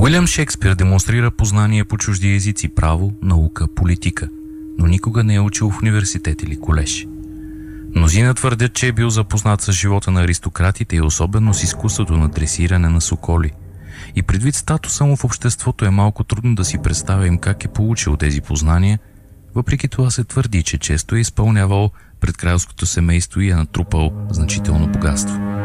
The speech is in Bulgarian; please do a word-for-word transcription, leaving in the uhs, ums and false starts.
Уилям Шекспир демонстрира познание по чужди езици, право, наука, политика, но никога не е учил в университет или колеж. Мнозина твърдят, че е бил запознат с живота на аристократите и особено с изкуството на дресиране на соколи. И предвид статуса му в обществото е малко трудно да си представим как е получил тези познания, въпреки това се твърди, че често е изпълнявал пред кралското семейство и е натрупал значително богатство.